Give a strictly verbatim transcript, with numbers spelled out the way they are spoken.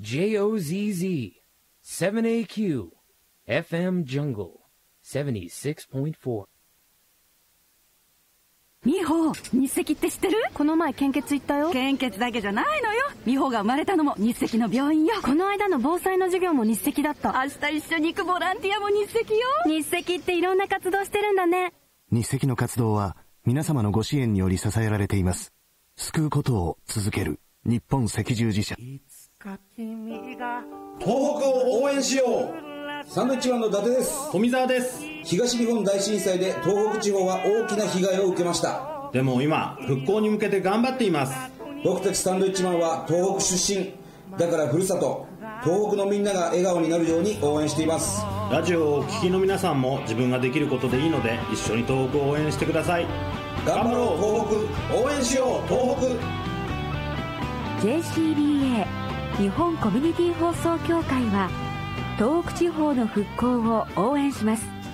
ジョズ セブンエーキュー エフエム Jungle セブンシックスポイントフォー。 美穂、日赤って知ってる？ この前献血行ったよ。 献血だけじゃないのよ。美穂が生まれたのも日赤の病院よ。 この間の防災の授業も日赤だった。 明日一緒に行くボランティアも日赤よ。 日赤っていろんな活動してるんだね。 日赤の活動は皆様のご支援により支えられています。救うことを続ける日本赤十字社。 東北を応援しよう。サンドイッチマンの伊達です。 富澤です。 東日本大震災で東北地方は大きな被害を受けました。 でも今復興に向けて頑張っています。 僕たちサンドイッチマンは東北出身だから、ふるさと東北のみんなが笑顔になるように応援しています。 ラジオをお聞きの皆さんも自分ができることでいいので一緒に東北を応援してください。 頑張ろう東北、応援しよう東北。 ジェイシービーエー 日本コミュニティ放送協会は東北地方の復興を応援します。